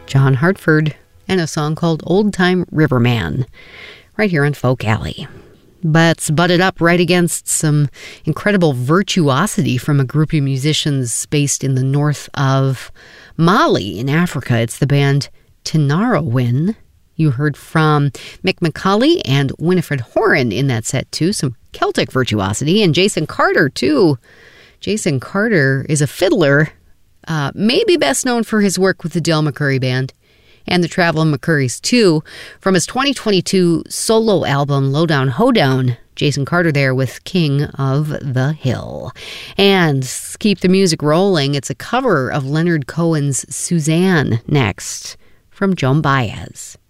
John Hartford, and a song called Old Time Riverman, right here on Folk Alley. But butted up right against some incredible virtuosity from a group of musicians based in the north of Mali in Africa. It's the band Tinariwen. You heard from Mick McCauley and Winifred Horan in that set, too. Some Celtic virtuosity. And Jason Carter, too. Jason Carter is a fiddler, maybe best known for his work with the Del McCoury Band and the Travelin' McCourys, too. From his 2022 solo album, Lowdown Hoedown, Jason Carter there with King of the Hill. And keep the music rolling. It's a cover of Leonard Cohen's Suzanne next from Joan Baez.